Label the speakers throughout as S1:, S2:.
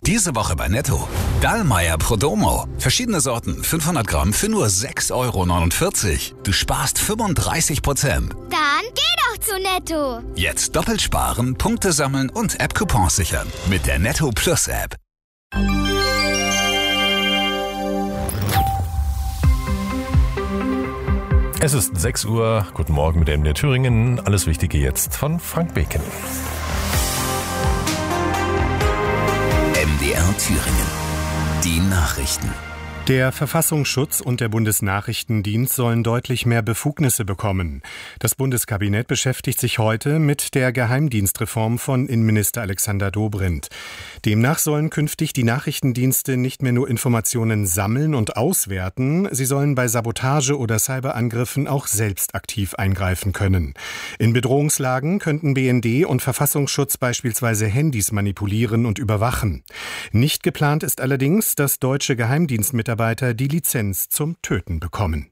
S1: Diese Woche bei Netto. Dallmayr Prodomo. Verschiedene Sorten, 500 Gramm für nur 6,49 €. Du sparst 35%.
S2: Dann geh doch zu Netto.
S1: Jetzt doppelt sparen, Punkte sammeln und App-Coupons sichern. Mit der Netto Plus App.
S3: Es ist 6 Uhr. Guten Morgen mit der MDR Thüringen. Alles Wichtige jetzt von Frank Beken.
S1: MDR Thüringen. Die Nachrichten.
S4: Der Verfassungsschutz und der Bundesnachrichtendienst sollen deutlich mehr Befugnisse bekommen. Das Bundeskabinett beschäftigt sich heute mit der Geheimdienstreform von Innenminister Alexander Dobrindt. Demnach sollen künftig die Nachrichtendienste nicht mehr nur Informationen sammeln und auswerten, sie sollen bei Sabotage oder Cyberangriffen auch selbst aktiv eingreifen können. In Bedrohungslagen könnten BND und Verfassungsschutz beispielsweise Handys manipulieren und überwachen. Nicht geplant ist allerdings, dass deutsche Geheimdienstmitarbeiter die Lizenz zum Töten bekommen.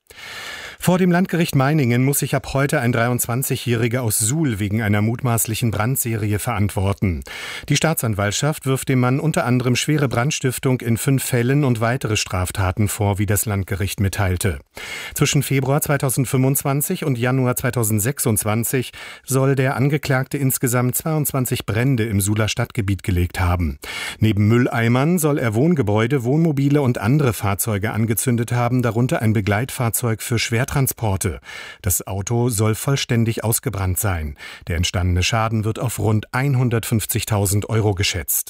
S4: Vor dem Landgericht Meiningen muss sich ab heute ein 23-Jähriger aus Suhl wegen einer mutmaßlichen Brandserie verantworten. Die Staatsanwaltschaft wirft dem Mann unter anderem schwere Brandstiftung in 5 Fällen und weitere Straftaten vor, wie das Landgericht mitteilte. Zwischen Februar 2025 und Januar 2026 soll der Angeklagte insgesamt 22 Brände im Suhler Stadtgebiet gelegt haben. Neben Mülleimern soll er Wohngebäude, Wohnmobile und andere Fahrzeuge angezündet haben, darunter ein Begleitfahrzeug für Schwertransporte. Das Auto soll vollständig ausgebrannt sein. Der entstandene Schaden wird auf rund 150.000 € geschätzt.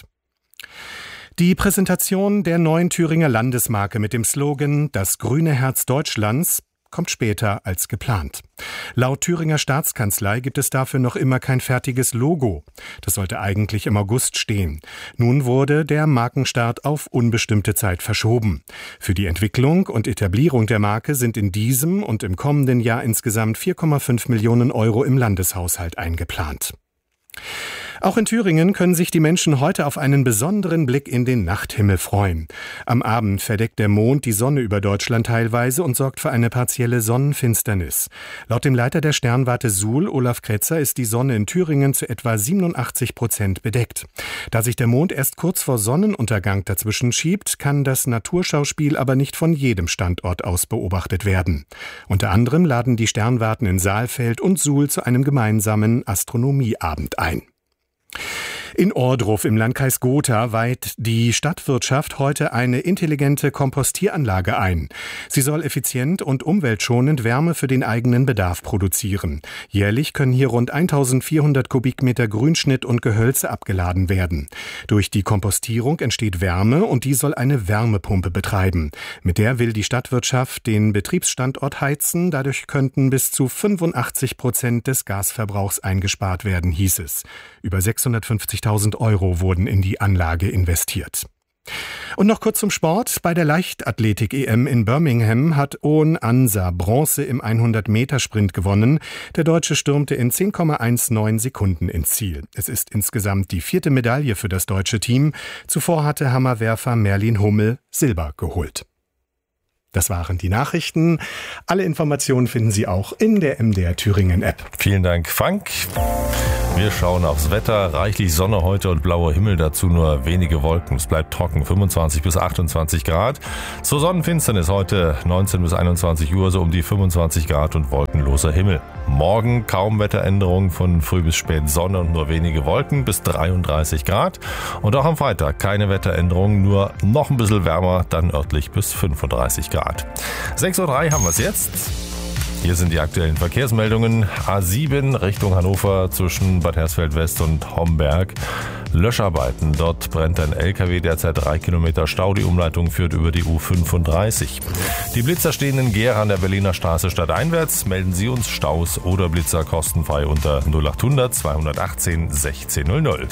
S4: Die Präsentation der neuen Thüringer Landesmarke mit dem Slogan »Das grüne Herz Deutschlands« kommt später als geplant. Laut Thüringer Staatskanzlei gibt es dafür noch immer kein fertiges Logo. Das sollte eigentlich im August stehen. Nun wurde der Markenstart auf unbestimmte Zeit verschoben. Für die Entwicklung und Etablierung der Marke sind in diesem und im kommenden Jahr insgesamt 4,5 Millionen € im Landeshaushalt eingeplant. Auch in Thüringen können sich die Menschen heute auf einen besonderen Blick in den Nachthimmel freuen. Am Abend verdeckt der Mond die Sonne über Deutschland teilweise und sorgt für eine partielle Sonnenfinsternis. Laut dem Leiter der Sternwarte Suhl, Olaf Kretzer, ist die Sonne in Thüringen zu etwa 87% bedeckt. Da sich der Mond erst kurz vor Sonnenuntergang dazwischen schiebt, kann das Naturschauspiel aber nicht von jedem Standort aus beobachtet werden. Unter anderem laden die Sternwarten in Saalfeld und Suhl zu einem gemeinsamen Astronomieabend ein. In Ohrdruf im Landkreis Gotha weiht die Stadtwirtschaft heute eine intelligente Kompostieranlage ein. Sie soll effizient und umweltschonend Wärme für den eigenen Bedarf produzieren. Jährlich können hier rund 1400 Kubikmeter Grünschnitt und Gehölze abgeladen werden. Durch die Kompostierung entsteht Wärme und die soll eine Wärmepumpe betreiben. Mit der will die Stadtwirtschaft den Betriebsstandort heizen. Dadurch könnten bis zu 85% des Gasverbrauchs eingespart werden, hieß es. Über 650.000 € wurden in die Anlage investiert. Und noch kurz zum Sport. Bei der Leichtathletik-EM in Birmingham hat Oon Ansa Bronze im 100-Meter-Sprint gewonnen. Der Deutsche stürmte in 10,19 Sekunden ins Ziel. Es ist insgesamt die 4. Medaille für das deutsche Team. Zuvor hatte Hammerwerfer Merlin Hummel Silber geholt. Das waren die Nachrichten. Alle Informationen finden Sie auch in der MDR Thüringen App.
S3: Vielen Dank, Frank. Wir schauen aufs Wetter. Reichlich Sonne heute und blauer Himmel, dazu nur wenige Wolken. Es bleibt trocken, 25 bis 28 Grad. Zur Sonnenfinsternis heute 19 bis 21 Uhr, so um die 25 Grad und wolkenloser Himmel. Morgen kaum Wetteränderungen, von früh bis spät Sonne und nur wenige Wolken bis 33 Grad. Und auch am Freitag keine Wetteränderungen, nur noch ein bisschen wärmer, dann örtlich bis 35 Grad. 6:03 Uhr haben wir es jetzt. Hier sind die aktuellen Verkehrsmeldungen. A7 Richtung Hannover zwischen Bad Hersfeld West und Homberg. Löscharbeiten. Dort brennt ein LKW, derzeit 3 Kilometer Stau. Die Umleitung führt über die U35. Die Blitzer stehen in Gera an der Berliner Straße stadteinwärts. Melden Sie uns Staus oder Blitzer kostenfrei unter 0800 218 1600.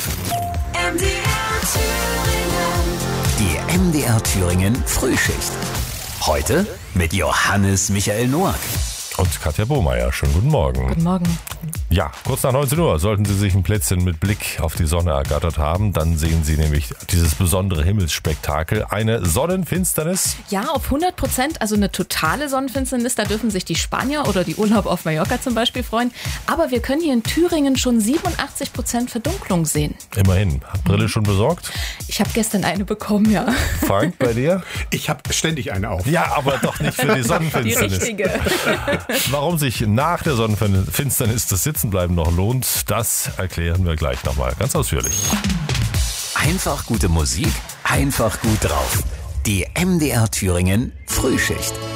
S1: Die MDR Thüringen Frühschicht. Heute mit Johannes Michael Noack.
S3: Und Katja Bohmeier. Schönen guten Morgen.
S5: Guten Morgen.
S3: Ja, kurz nach 19 Uhr sollten Sie sich ein Plätzchen mit Blick auf die Sonne ergattert haben. Dann sehen Sie nämlich dieses besondere Himmelsspektakel. Eine Sonnenfinsternis.
S5: Ja, auf 100%, also eine totale Sonnenfinsternis. Da dürfen sich die Spanier oder die Urlauber auf Mallorca zum Beispiel freuen. Aber wir können hier in Thüringen schon 87% Verdunklung sehen.
S3: Immerhin. Hat Brille schon besorgt?
S5: Ich habe gestern eine bekommen, ja.
S3: Frank, bei dir?
S4: Ich habe ständig eine auf.
S3: Ja, aber doch nicht für die Sonnenfinsternis.
S5: Die richtige.
S3: Warum sich nach der Sonnenfinsternis das Sitzenbleiben noch lohnt, das erklären wir gleich nochmal ganz ausführlich.
S1: Einfach gute Musik, einfach gut drauf. Die MDR Thüringen Frühschicht.